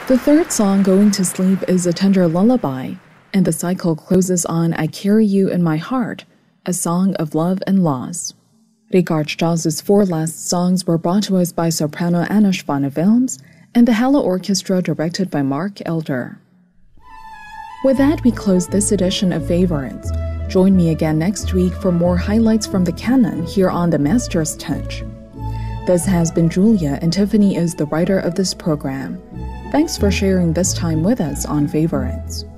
The third song, Going to Sleep, is a tender lullaby, and the cycle closes on I Carry You in My Heart, a song of love and loss. Richard Strauss's four last songs were brought to us by soprano Anna Schwanne-Wilms and the Halle Orchestra directed by Mark Elder. With that, we close this edition of Favorites. Join me again next week for more highlights from the canon here on The Master's Touch. This has been Julia, and Tiffany is the writer of this program. Thanks for sharing this time with us on Favorites.